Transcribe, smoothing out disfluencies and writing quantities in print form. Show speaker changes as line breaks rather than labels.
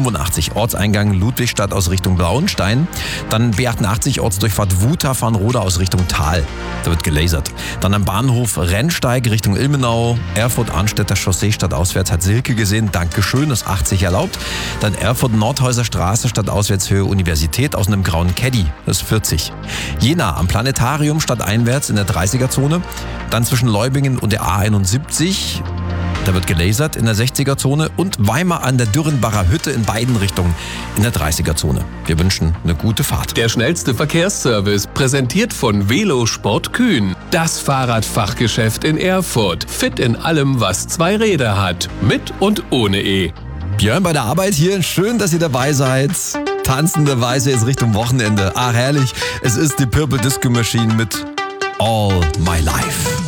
B85 Ortseingang Ludwigstadt aus Richtung Blauenstein. Dann B88 Ortsdurchfahrt Wutha-Farnroda aus Richtung Thal. Da wird gelasert. Dann am Bahnhof Rennsteig Richtung Ilmenau. Erfurt-Arnstädter Chaussee stadtauswärts hat Silke gesehen. Dankeschön, ist 80 erlaubt. Dann Erfurt-Nordhäuser Straße stadtauswärts Höhe Universität aus einem grauen Caddy. Das ist 40. Jena am Planetarium stadteinwärts in der 30er-Zone. Dann zwischen Leubingen und der A71. Da wird gelasert in der 60er-Zone. Und Weimar an der Dürrenbacher Hütte in beiden Richtungen in der 30er-Zone. Wir wünschen eine gute Fahrt.
Der schnellste Verkehrsservice, präsentiert von Velosport Kühn. Das Fahrradfachgeschäft in Erfurt. Fit in allem, was zwei Räder hat. Mit und ohne E.
Björn bei der Arbeit hier. Schön, dass ihr dabei seid. Tanzende Weise ist Richtung Wochenende. Ah, herrlich. Es ist die Purple Disco Machine mit All My Life.